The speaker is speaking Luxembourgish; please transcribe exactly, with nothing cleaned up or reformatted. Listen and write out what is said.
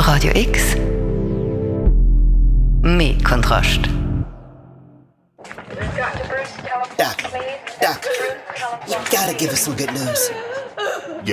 Radio X. Mehr Kontrast. Doc, Doc, you gotta give us some good news.